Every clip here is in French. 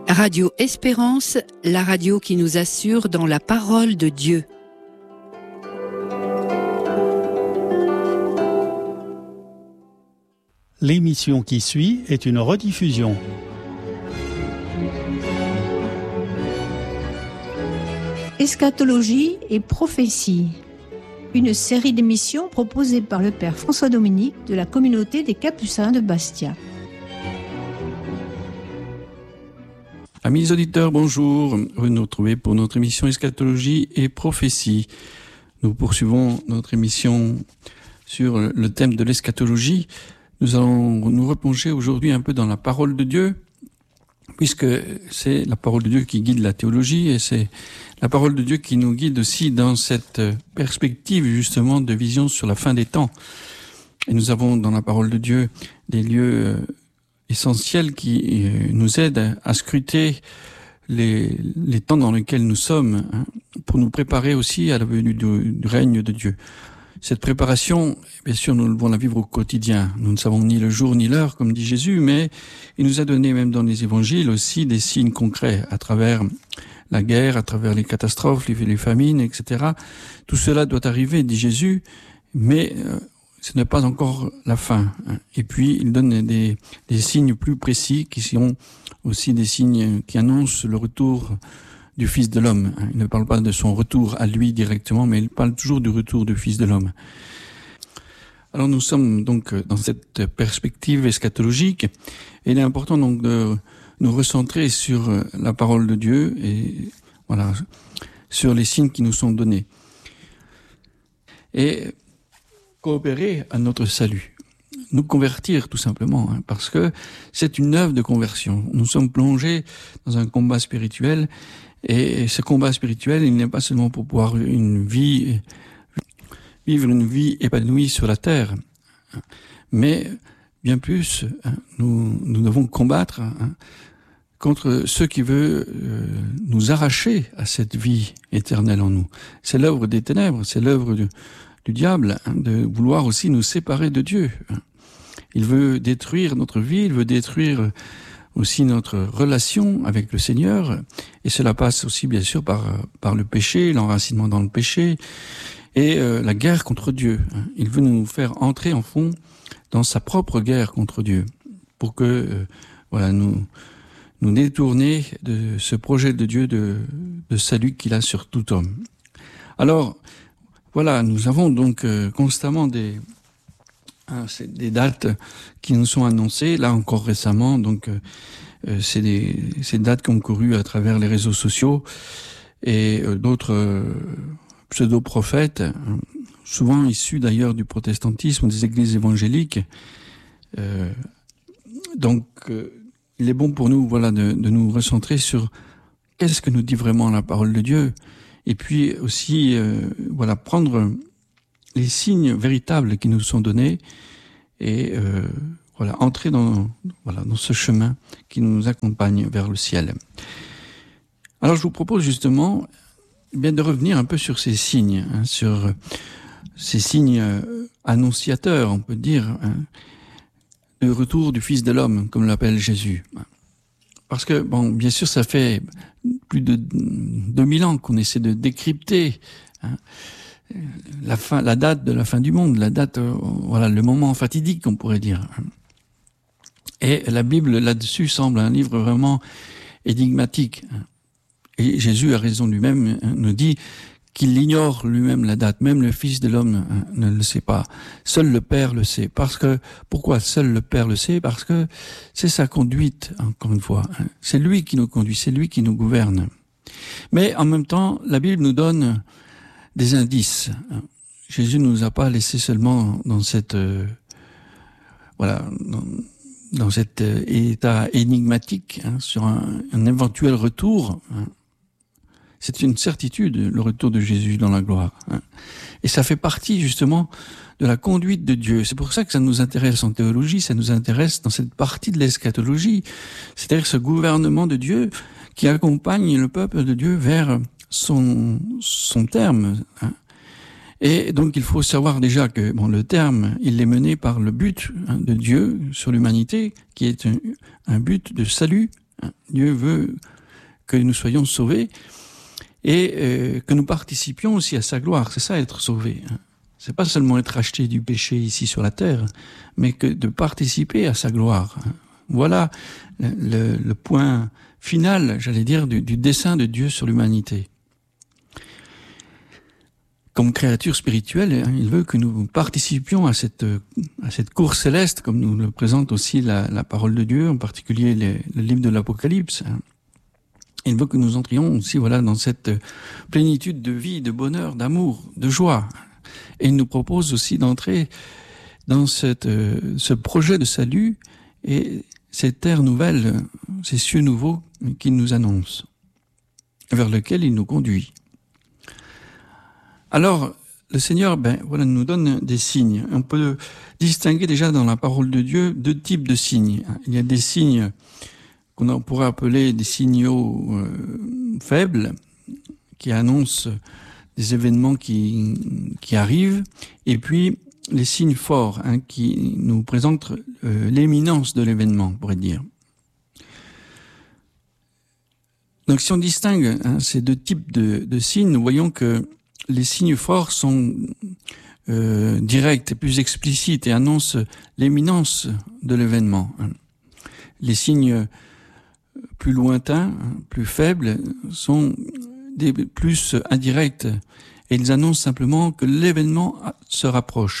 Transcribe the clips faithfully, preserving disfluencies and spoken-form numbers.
Radio Espérance, la radio qui nous assure dans la parole de Dieu. L'émission qui suit est une rediffusion. Eschatologie et prophétie, une série d'émissions proposée par le Père François Dominique de la communauté des Capucins de Bastia. Amis auditeurs, bonjour. Vous nous retrouvez pour notre émission Eschatologie et prophétie. Nous poursuivons notre émission sur le thème de l'eschatologie. Nous allons nous replonger aujourd'hui un peu dans la parole de Dieu, puisque c'est la parole de Dieu qui guide la théologie et c'est la parole de Dieu qui nous guide aussi dans cette perspective justement de vision sur la fin des temps. Et nous avons dans la parole de Dieu des lieux essentiels qui nous aident à scruter les, les temps dans lesquels nous sommes, hein, pour nous préparer aussi à la venue du, du règne de Dieu. Cette préparation, bien sûr, nous devons la vivre au quotidien. Nous ne savons ni le jour ni l'heure, comme dit Jésus, mais il nous a donné, même dans les évangiles, aussi des signes concrets à travers la guerre, à travers les catastrophes, les, les famines, et cetera. Tout cela doit arriver, dit Jésus, mais euh, ce n'est pas encore la fin. Et puis, il donne des, des signes plus précis qui sont aussi des signes qui annoncent le retour du Fils de l'homme. Il ne parle pas de son retour à lui directement, mais il parle toujours du retour du Fils de l'homme. Alors nous sommes donc dans cette perspective eschatologique, et il est important donc de nous recentrer sur la parole de Dieu et voilà, sur les signes qui nous sont donnés. Et coopérer à notre salut. Nous convertir tout simplement, hein, parce que c'est une œuvre de conversion. Nous sommes plongés dans un combat spirituel. Et ce combat spirituel, il n'est pas seulement pour pouvoir une vie, vivre une vie épanouie sur la terre, mais bien plus, nous, nous devons combattre contre ceux qui veulent nous arracher à cette vie éternelle en nous. C'est l'œuvre des ténèbres, c'est l'œuvre du, du diable, de vouloir aussi nous séparer de Dieu. Il veut détruire notre vie, il veut détruire aussi notre relation avec le Seigneur, et cela passe aussi bien sûr par par le péché, l'enracinement dans le péché, et euh, la guerre contre Dieu. Il veut nous faire entrer en fond dans sa propre guerre contre Dieu, pour que euh, voilà nous nous détourner de ce projet de Dieu de de salut qu'il a sur tout homme. Alors voilà, nous avons donc euh, constamment des Hein, c'est des dates qui nous sont annoncées, là encore récemment, donc euh, c'est des ces dates qui ont couru à travers les réseaux sociaux et euh, d'autres euh, pseudo-prophètes, hein, souvent issus d'ailleurs du protestantisme, des églises évangéliques. Euh, donc euh, il est bon pour nous, voilà, de, de nous recentrer sur qu'est-ce que nous dit vraiment la parole de Dieu, et puis aussi, euh, voilà, prendre les signes véritables qui nous sont donnés et euh, voilà, entrer dans voilà dans ce chemin qui nous accompagne vers le ciel. Alors je vous propose justement eh bien de revenir un peu sur ces signes, hein, sur ces signes euh, annonciateurs, on peut dire, hein, le retour du Fils de l'homme, comme l'appelle Jésus. Parce que bon, bien sûr, ça fait plus de deux mille ans qu'on essaie de décrypter, hein, la fin, la date de la fin du monde, la date, euh, voilà, le moment fatidique, on pourrait dire. Et la Bible, là-dessus, semble un livre vraiment énigmatique. Et Jésus a raison lui-même, nous dit qu'il ignore lui-même la date. Même le Fils de l'homme ne le sait pas. Seul le Père le sait. Parce que, pourquoi seul le Père le sait? Parce que c'est sa conduite, encore une fois. C'est lui qui nous conduit, c'est lui qui nous gouverne. Mais en même temps, la Bible nous donne des indices. Jésus ne nous a pas laissé seulement dans cette euh, voilà dans, dans cet euh, état énigmatique, hein, sur un, un éventuel retour. Hein. C'est une certitude, le retour de Jésus dans la gloire. Hein. Et ça fait partie justement de la conduite de Dieu. C'est pour ça que ça nous intéresse en théologie, ça nous intéresse dans cette partie de l'eschatologie, c'est-à-dire ce gouvernement de Dieu qui accompagne le peuple de Dieu vers son son terme, hein. Et donc il faut savoir déjà que bon, le terme, il est mené par le but, hein, de Dieu sur l'humanité, qui est un, un but de salut Dieu veut que nous soyons sauvés et euh, que nous participions aussi à sa gloire. C'est ça, être sauvé. C'est pas seulement être racheté du péché ici sur la terre, mais que de participer à sa gloire. Voilà le, le, le point final, j'allais dire, du, du dessein de Dieu sur l'humanité. Comme créature spirituelle, il veut que nous participions à cette, à cette course céleste, comme nous le présente aussi la, la parole de Dieu, en particulier les, le livre de l'Apocalypse. Il veut que nous entrions aussi, voilà, dans cette plénitude de vie, de bonheur, d'amour, de joie. Et il nous propose aussi d'entrer dans cette, ce projet de salut et cette terre nouvelle, ces cieux nouveaux qu'il nous annonce, vers lequel il nous conduit. Alors, le Seigneur, ben, voilà, nous donne des signes. On peut distinguer déjà dans la parole de Dieu deux types de signes. Il y a des signes qu'on pourrait appeler des signaux euh, faibles, qui annoncent des événements qui, qui arrivent, et puis les signes forts, hein, qui nous présentent euh, l'éminence de l'événement, on pourrait dire. Donc si on distingue hein, ces deux types de, de signes, nous voyons que les signes forts sont euh, directs et plus explicites et annoncent l'éminence de l'événement. Les signes plus lointains, plus faibles, sont des plus indirects et ils annoncent simplement que l'événement se rapproche.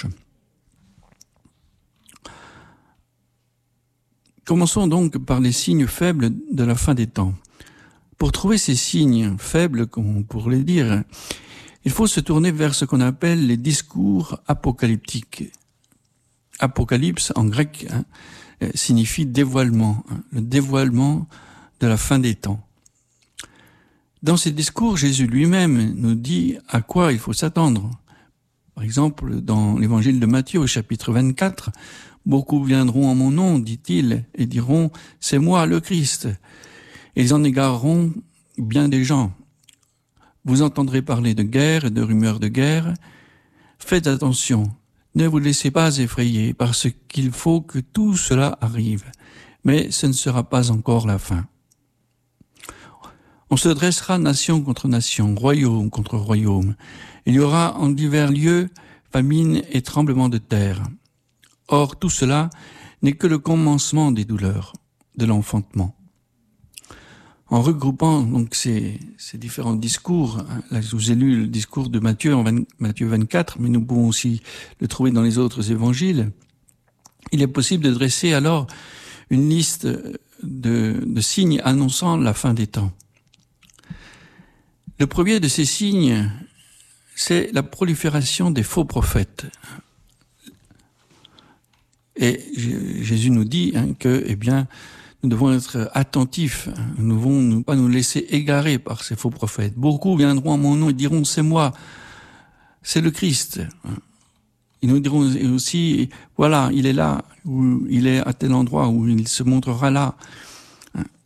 Commençons donc par les signes faibles de la fin des temps. Pour trouver ces signes faibles, comme on pourrait dire, il faut se tourner vers ce qu'on appelle les discours apocalyptiques. Apocalypse, en grec, hein, signifie dévoilement, hein, le dévoilement de la fin des temps. Dans ces discours, Jésus lui-même nous dit à quoi il faut s'attendre. Par exemple, dans l'évangile de Matthieu, au chapitre vingt-quatre, « Beaucoup viendront en mon nom, dit-il, et diront, c'est moi le Christ. Et ils en égareront bien des gens. Vous entendrez parler de guerre et de rumeurs de guerre. Faites attention, ne vous laissez pas effrayer, parce qu'il faut que tout cela arrive. Mais ce ne sera pas encore la fin. On se dressera nation contre nation, royaume contre royaume. Il y aura en divers lieux famine et tremblement de terre. Or, tout cela n'est que le commencement des douleurs, de l'enfantement. » En regroupant donc ces, ces différents discours, là je vous ai lu le discours de Matthieu en vingt, Matthieu vingt-quatre, mais nous pouvons aussi le trouver dans les autres évangiles, il est possible de dresser alors une liste de, de signes annonçant la fin des temps. Le premier de ces signes, c'est la prolifération des faux prophètes. Et Jésus nous dit hein, que, eh bien, nous devons être attentifs, nous ne devons ne pas nous laisser égarer par ces faux prophètes. Beaucoup viendront en mon nom et diront, c'est moi, c'est le Christ. Ils nous diront aussi, voilà, il est là, ou il est à tel endroit, où il se montrera là.